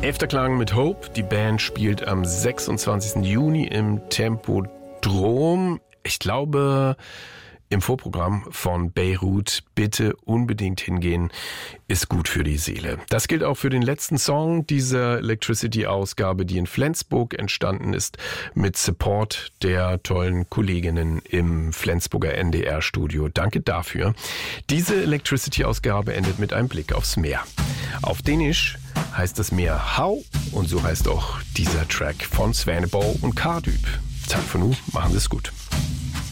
Efterklang mit Hope. Die Band spielt am 26. Juni im Tempodrom. Ich glaube, im Vorprogramm von Beirut. Bitte unbedingt hingehen, ist gut für die Seele. Das gilt auch für den letzten Song dieser Electricity-Ausgabe, die in Flensburg entstanden ist, mit Support der tollen Kolleginnen im Flensburger NDR-Studio. Danke dafür. Diese Electricity-Ausgabe endet mit einem Blick aufs Meer. Auf Dänisch heißt das Meer Hau und so heißt auch dieser Track von Svanebo und Kardyp. Zeit für nu, machen Sie es gut.